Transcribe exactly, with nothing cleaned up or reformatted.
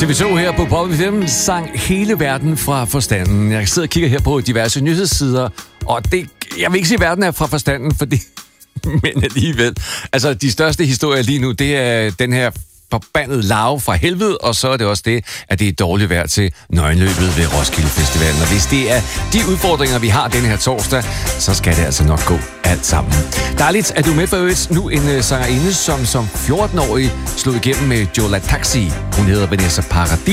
T V to her på Pop F M sang hele verden fra forstanden. Jeg sidder og kigger her på diverse nyhedssider, og det, jeg vil ikke sige, at verden er fra forstanden, fordi, men alligevel. Altså, de største historier lige nu, det er den her forbandet larve fra helvede, og så er det også det, at det er dårligt vejr til nøgenløbet ved Roskilde Festivalen. Og hvis det er de udfordringer, vi har den her torsdag, så skal det altså nok gå alt sammen. Dejligt, at du er med for øvrigt. Nu en uh, sangerinde, som som fjorten-årig slog igennem med Joe La Taxi. Hun hedder Vanessa Paradis.